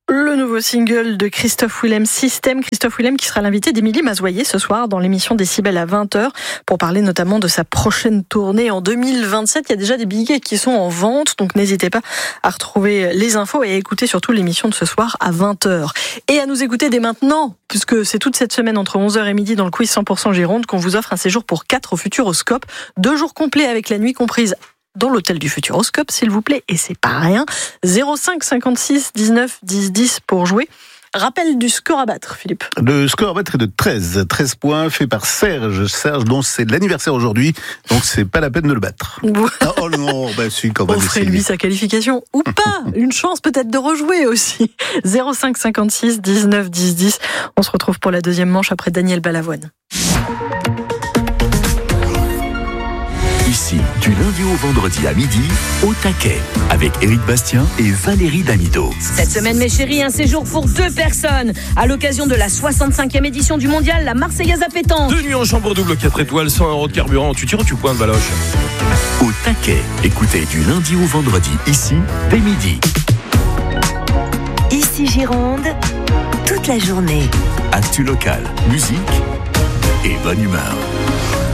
Le nouveau single de Christophe Willem, Système. Christophe Willem qui sera l'invité d'Émilie Mazoyer ce soir dans l'émission Décibel à 20h pour parler notamment de sa prochaine tournée en 2027. Il y a déjà des billets qui sont en vente, donc n'hésitez pas à retrouver les infos et à écouter surtout l'émission de ce soir à 20h. Et à nous écouter dès maintenant, puisque c'est toute cette semaine entre 11h et midi dans le quiz 100% Gironde qu'on vous offre un séjour pour 4 au Futuroscope. 2 jours complets avec la nuit comprise dans l'hôtel du Futuroscope, s'il vous plaît, et c'est pas rien. 05 56 19 10 10 pour jouer. Rappel du score à battre, Philippe. Le score à battre est de 13 points, fait par Serge dont c'est l'anniversaire aujourd'hui, donc c'est pas la peine de le battre. Oh non, si, quand même. Offrez-lui sa qualification, ou pas, une chance peut-être de rejouer aussi. 05 56 19 10 10. On se retrouve pour la deuxième manche après Daniel Balavoine. Ici, du lundi au vendredi à midi, au taquet, avec Éric Bastien et Valérie Damido. Cette semaine, mes chéris, un séjour pour 2 personnes. À l'occasion de la 65e édition du mondial, la Marseillaise à pétanque. 2 nuits en chambre double, 4 étoiles, 100 € de carburant. Tu tires ou tu pointes, Valoche? Au taquet, écoutez du lundi au vendredi, ici, dès midi. Ici Gironde, toute la journée. Actu local, musique et bonne humeur.